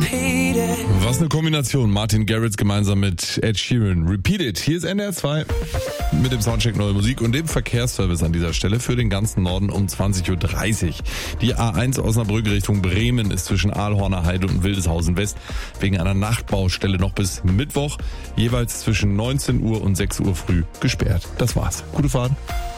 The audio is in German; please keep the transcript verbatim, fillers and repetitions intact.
Was eine Kombination. Martin Garrix gemeinsam mit Ed Sheeran. Repeat it. Hier ist N D R zwei mit dem Soundcheck Neue Musik und dem Verkehrsservice an dieser Stelle für den ganzen Norden um zwanzig Uhr dreißig. Die A eins Osnabrück Richtung Bremen ist zwischen Aalhorner Heide und Wildeshausen West wegen einer Nachtbaustelle noch bis Mittwoch jeweils zwischen neunzehn Uhr und sechs Uhr früh gesperrt. Das war's. Gute Fahrt.